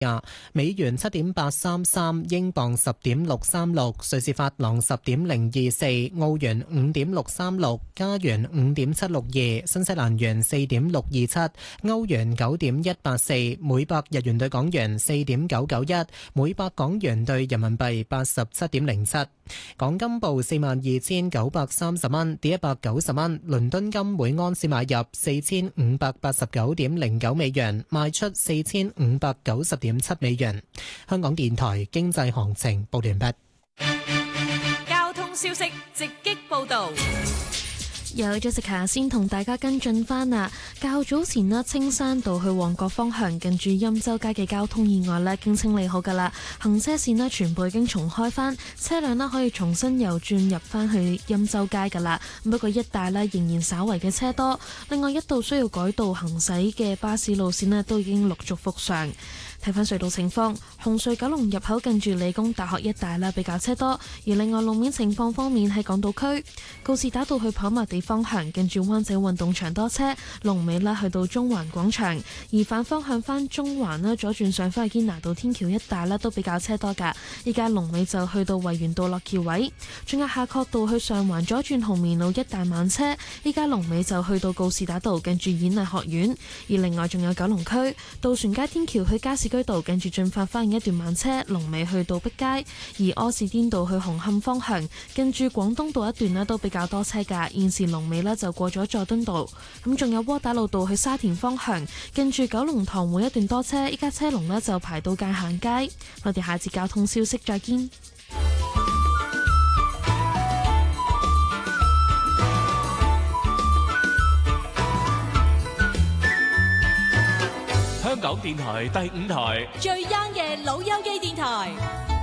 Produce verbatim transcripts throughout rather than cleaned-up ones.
美元七點八三三，英鎊十點六三六，瑞士法郎十點零二四，澳元五點六三六，加元五點七六二，新西蘭元四點六二七，歐元九點一八四，每百日元對港元四點九九一，每百港元對人民幣八十七點零七。港金報四萬二千九百三十蚊，跌一百九十蚊。倫敦金每安士買入四千五百八十九點零九美元，賣出四千五百九十點七美元。香港電台經濟行情報完畢。 交通消息直擊報道。 有 Jessica 先同大家跟進翻啊！較早前呢，青山道去旺角方向近住欽州街嘅交通意外呢，經清理好噶啦，行車線呢全部已經重開翻，車輛呢可以重新又轉入翻去欽州街噶啦。不過一帶呢仍然稍為嘅車多，另外一度需要改道行駛嘅巴士路線呢都已經陸續復常。睇翻隧道情況，紅隧九龍入口近住理工大學一帶啦，比較車多。而另外路面情況方面，喺港島區告士打道去跑馬地方向，近住灣仔運動場多車，龍尾啦去到中環廣場。而反方向翻中環啦，左轉上翻去堅拿道天橋一帶啦，都比較車多㗎。依家龍尾就去到維園道落橋位，仲有夏慤道去上環左轉紅棉路一帶慢車。依家龍尾就去到告士打道近住演藝學院。而另外仲有九龍區渡船街天橋去加士居道近住進發花園一段慢車，龍尾去到碧街。而柯士甸道去紅磡方向近住廣東道一段咧都比較多車噶，現時龍尾咧就過咗佐敦道。咁仲有窩打老道去沙田方向近住九龍塘會一段多車，依家車龍咧就排到界限街。我哋下次交通消息再見。 香港電台第五台最 young 嘅老友記電台。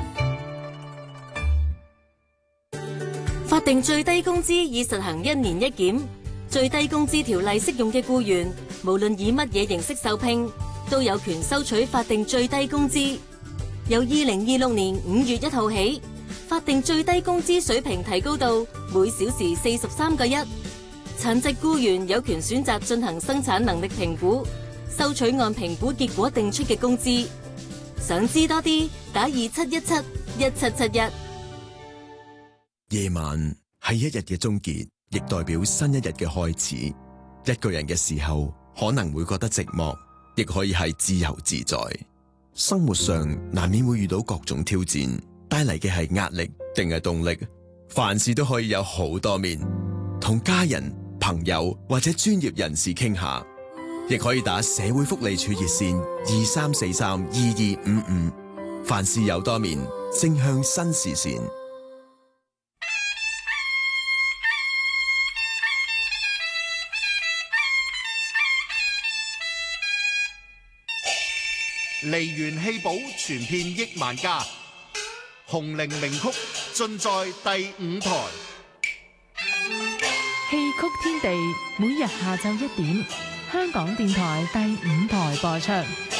法定最低工資已實行一年一檢，最低工資條例適用嘅僱員，無論以乜嘢形式受聘，都有權收取法定最低工資。由二零二六年五月一號起，法定最低工資水平提高到每小時四十三個一。殘疾僱員有權選擇進行生產能力評估，收取按評估結果定出嘅工資。想知多啲，打二七一七一七七一。 夜晚係一日嘅終結，亦代表新一日嘅開始。一個人嘅時候，可能會覺得寂寞，亦可以係自由自在。生活上難免會遇到各種挑戰，帶嚟嘅係壓力定係動力？凡事都可以有好多面，同家人、朋友或者專業人士傾下，亦可以打社會福利處熱線二三四三二二五五。凡事有多面，正向新視線。 梨園戲寶傳遍億萬家，紅伶名曲盡在第五台。 戲曲天地每日下晝一點，香港電台第五台播出。